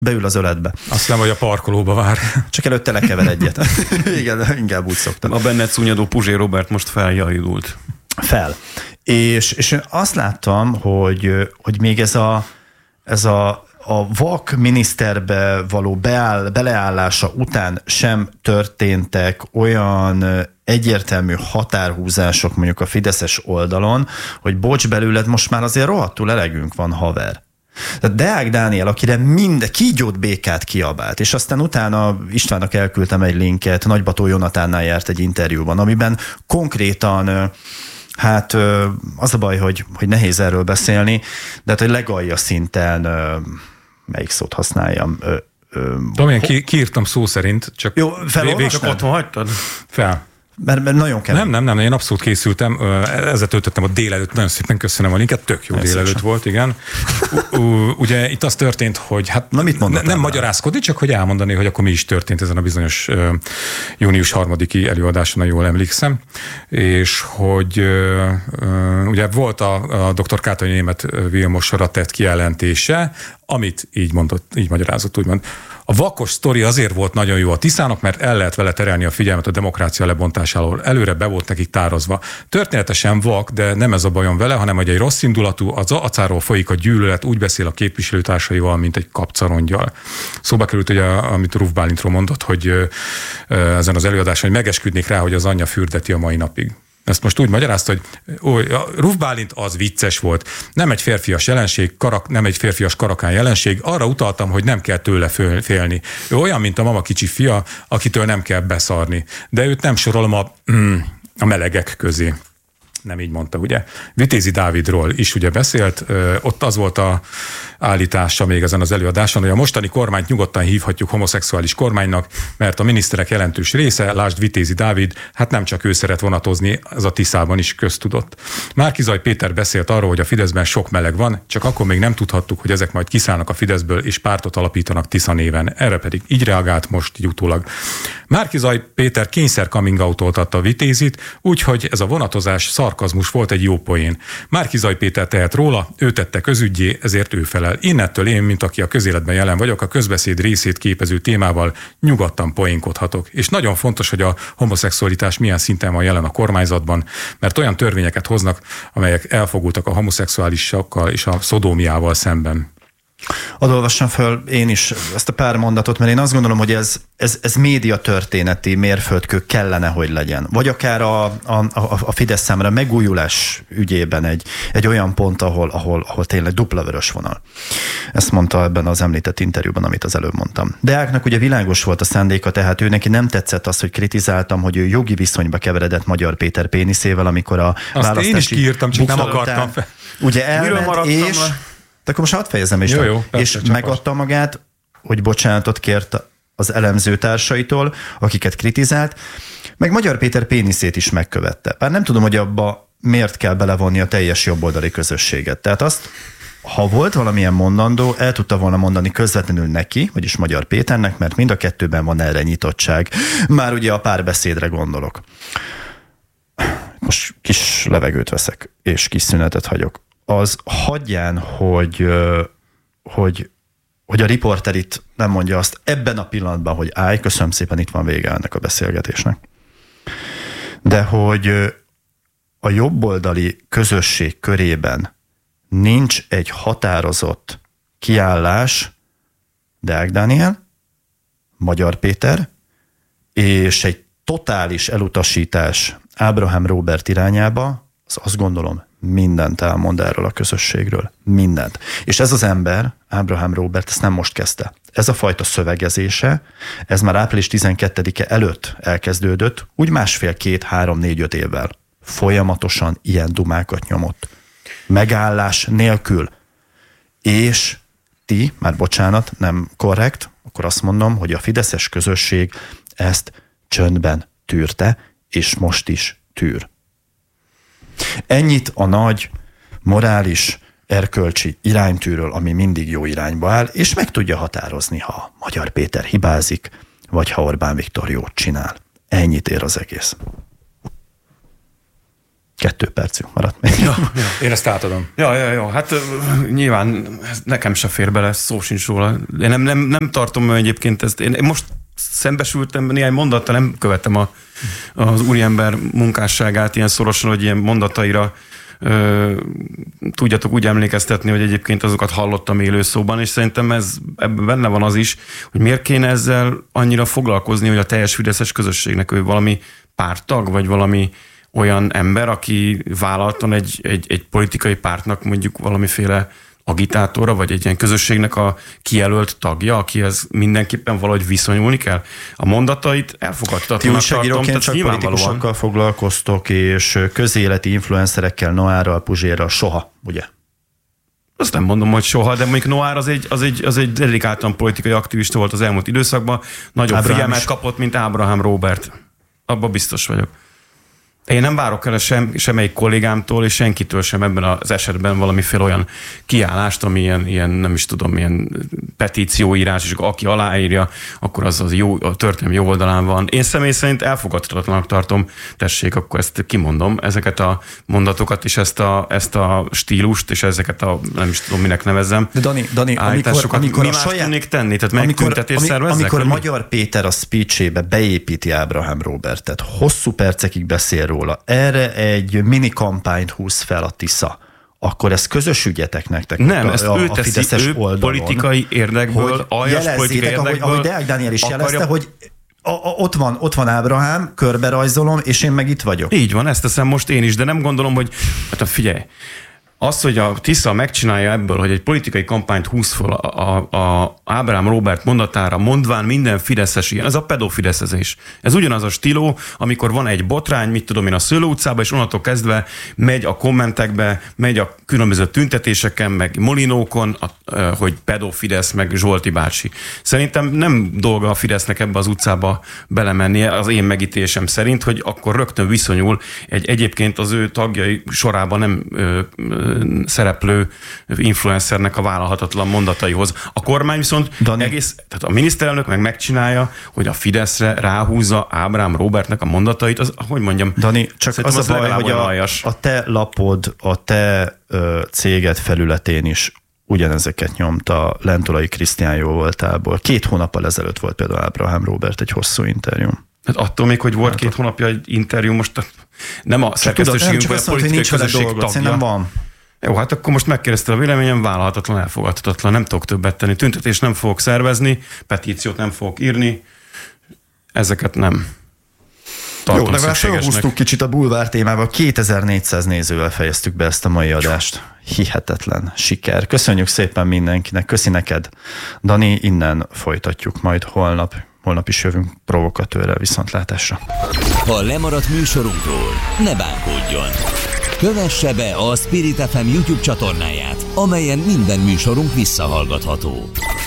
beül az öletbe. Azt nem, hogy a parkolóba vár. Csak előtte lekever egyet. Igen, inkább úgy szoktam. A benned szúnyadó Puzsé Robert most feljajdult. És én azt láttam, hogy még ez a vak miniszterbe való beleállása után sem történtek olyan egyértelmű határhúzások mondjuk a fideszes oldalon, hogy bocs, belőled most már azért rohadtul elegünk van, haver. Tehát Deák Dániel, akire kígyót békát kiabált, és aztán utána Istvánnak elküldtem egy linket, Nagybató Jonatánnál járt egy interjúban, amiben konkrétan hát az a baj, hogy nehéz erről beszélni, de hát, hogy legalja szinten, melyik szót használjam? Tudom, én kiírtam szó szerint, csak jó, csak otthon hagytad? Fel. Mert nagyon kemény. Nem, én abszolút készültem, ezzel töltöttem a délelőtt, nagyon szépen köszönöm a linket, tök jó délelőtt volt, igen. Ugye itt az történt, hogy hát nem magyarázkodni, csak hogy elmondani, hogy akkor mi is történt ezen a bizonyos június 3-i előadáson, ha jól emlékszem, és hogy ugye volt a dr. Kátai Németh Vilmosra tett kijelentése, amit így magyarázott, úgymond. A vakos sztori azért volt nagyon jó a Tiszának, mert el lehet vele terelni a figyelmet a demokrácia lebontásáról. Előre be volt nekik tározva. Történetesen vak, de nem ez a bajom vele, hanem hogy egy rossz indulatú, az acáról folyik a gyűlölet, úgy beszél a képviselőtársaival, mint egy kapcarongyal. Szóba került, ugye, amit Ruf Bálintról mondott, hogy ezen az előadáson, hogy megesküdnék rá, hogy az anyja fürdeti a mai napig. Ezt most úgy magyarázta, hogy Ruf Bálint az vicces volt. Nem egy férfias jelenség, nem egy férfias karakán jelenség. Arra utaltam, hogy nem kell tőle félni. Ő olyan, mint a mama kicsi fia, akitől nem kell beszarni. De őt nem sorolom a melegek közé. Nem így mondta, ugye. Vitézi Dávidról is ugye beszélt, ott az volt a állítása még ezen az előadáson, hogy a mostani kormányt nyugodtan hívhatjuk homoszexuális kormánynak, mert a miniszterek jelentős része, lásd Vitézi Dávid, hát nem csak ő szeret vonatozni, ez a Tiszában is köztudott. Márki-Zay Péter beszélt arról, hogy a Fideszben sok meleg van, csak akkor még nem tudhattuk, hogy ezek majd kiszállnak a Fideszből és pártot alapítanak Tisza néven. Erre pedig így reagált most így utólag. Márki-Zay Péter kényszer coming out-olt adta a Vitézit, úgyhogy ez a vonatozás szarkazmus volt, egy jó poén. Márki-Zay Péter tehet róla, ő tette közüggyé, ezért ő felel. Innettől én, mint aki a közéletben jelen vagyok, a közbeszéd részét képező témával nyugodtan poénkodhatok. És nagyon fontos, hogy a homoszexualitás milyen szinten van jelen a kormányzatban, mert olyan törvényeket hoznak, amelyek elfogultak a homoszexuálisakkal és a szodómiával szemben. Hadd olvassam föl én is ezt a pár mondatot, mert én azt gondolom, hogy ez médiatörténeti mérföldkő kellene, hogy legyen. Vagy akár a Fidesz számára megújulás ügyében egy olyan pont, ahol tényleg dupla vörös vonal. Ezt mondta ebben az említett interjúban, amit az előbb mondtam. Deáknak ugye világos volt a szándéka, tehát ő neki nem tetszett az, hogy kritizáltam, hogy ő jogi viszonyba keveredett Magyar Péter péniszével, amikor a választási... Én is kiírtam, csak nem akartam fel. Ugye elment, és... De akkor most hadd fejezem is. Jó, és megadta magát, hogy bocsánatot kért az elemző társaitól, akiket kritizált, meg Magyar Péter péniszét is megkövette. Bár nem tudom, hogy abba miért kell belevonni a teljes jobboldali közösséget. Tehát azt, ha volt valamilyen mondandó, el tudta volna mondani közvetlenül neki, vagyis Magyar Péternek, mert mind a kettőben van erre nyitottság. Már ugye a párbeszédre gondolok. Most kis levegőt veszek, és kis szünetet hagyok. Az hagyján, hogy a riporter itt nem mondja azt ebben a pillanatban, hogy állj, köszönöm szépen, itt van vége ennek a beszélgetésnek. De hogy a jobboldali közösség körében nincs egy határozott kiállás Deák Dániel, Magyar Péter, és egy totális elutasítás Ábrahám Róbert irányába, az azt gondolom, mindent elmond erről a közösségről. Mindent. És ez az ember, Ábrahám Róbert, ezt nem most kezdte. Ez a fajta szövegezése, ez már április 12-e előtt elkezdődött, úgy 1,5, 2, 3, 4, 5 évvel. Folyamatosan ilyen dumákat nyomott. Megállás nélkül. És ti, már bocsánat, nem korrekt, akkor azt mondom, hogy a fideszes közösség ezt csöndben tűrte, és most is tűr. Ennyit a nagy morális, erkölcsi iránytűről, ami mindig jó irányba áll, és meg tudja határozni, ha Magyar Péter hibázik, vagy ha Orbán Viktor jót csinál. Ennyit ér az egész. 2 percünk maradt még. Ja. Én ezt átadom. Ja. Hát nyilván nekem se fér bele, szó sincs róla. Én nem tartom egyébként ezt. Én most szembesültem néhány mondattal, nem követem az úriember munkásságát ilyen szorosan, hogy ilyen mondataira tudjatok úgy emlékeztetni, hogy egyébként azokat hallottam élőszóban, és szerintem ebben benne van az is, hogy miért kéne ezzel annyira foglalkozni, hogy a teljes fideszes közösségnek ő valami párttag, vagy valami olyan ember, aki vállaltan egy politikai pártnak mondjuk valamiféle agitátora, vagy egy ilyen közösségnek a kijelölt tagja, akihez mindenképpen valahogy viszonyulni kell. A mondatait elfogadhatatlanak tartom. Ti csak politikusokkal foglalkoztok, és közéleti influencerekkel, Noárral, Puzsérral soha, ugye? Azt nem mondom, hogy soha, de mondjuk Noár az egy dedikáltan politikai aktivista volt az elmúlt időszakban, nagyobb figyelmet kapott, mint Ábrahám Róbert. Abban biztos vagyok. Én nem várok el semmelyik kollégámtól, és senkitől sem ebben az esetben valamiféle olyan kiállást, ami ilyen nem is tudom, ilyen petícióírás, és aki aláírja, akkor az jó, a történelmi jó oldalán van. Én személy szerint elfogadhatatlanak tartom, tessék, akkor ezt kimondom, ezeket a mondatokat, és ezt a stílust, és ezeket a, nem is tudom, minek nevezzem. De Dani, amikor mi más tudnék tenni? Tehát megtüntetést szervezzek? Amikor Magyar Péter a speechébe beépíti Ábrahám Róbertet, hosszú percekig beszél róla, erre egy mini kampányt húz fel a Tisza, akkor ez közös ügyetek nektek. Nem, ezt ő teszi, ő politikai érdekből, aljas politikai érdekből. Ahogy Deák Dániel is jelezte, hogy ott van Ábrahám, körberajzolom, és én meg itt vagyok. Így van, ezt teszem most én is, de nem gondolom, hogy hát figyelj, az, hogy a Tisza megcsinálja ebből, hogy egy politikai kampányt húz fel a Ábrahám Róbert mondatára, mondván minden fideszes ilyen, ez a pedofideszezés. Ez ugyanaz a stíló, amikor van egy botrány, mit tudom én, a Szőlő utcába, és onnantól kezdve megy a kommentekbe, megy a különböző tüntetéseken, meg molinókon, hogy pedofidesz, meg Zsolti bácsi. Szerintem nem dolga a Fidesznek ebbe az utcába belemennie, az én megítélésem szerint, hogy akkor rögtön viszonyul egy egyébként az ő tagjai sorában nem szereplő influencernek a vállalhatatlan mondataihoz. A kormány viszont tehát a miniszterelnök meg megcsinálja, hogy a Fideszre ráhúzza Ábrahám Róbertnek a mondatait, az, hogy mondjam, Dani, csak az a baj, hogy a te lapod, a te céged felületén is ugyanezeket nyomta Lentolai Krisztián Jóvoltából. 2 hónappal ezelőtt volt például Ábrahám Róbert egy hosszú interjú. Hát attól még, hogy volt 2 hónapja egy interjú, most nem a szerkesztőségünk, vagy a politikai közösség tagja. Van. Jó, hát akkor most megkérdezte a véleményem, vállalhatatlan, elfogadhatatlan, nem tudok többet tenni. Tüntetést nem fogok szervezni, petíciót nem fogok írni, ezeket nem tartom szükségesnek. Jó, legalább felhúztuk kicsit a bulvár témával, 2400 nézővel fejeztük be ezt a mai adást. Hihetetlen siker. Köszönjük szépen mindenkinek, köszi neked. Dani, innen folytatjuk majd holnap. Holnap is jövünk provokatőrrel, viszontlátásra. Ha lemaradt műsorunkról, ne bánkodjon! Kövesse be a Spirit FM YouTube csatornáját, amelyen minden műsorunk visszahallgatható.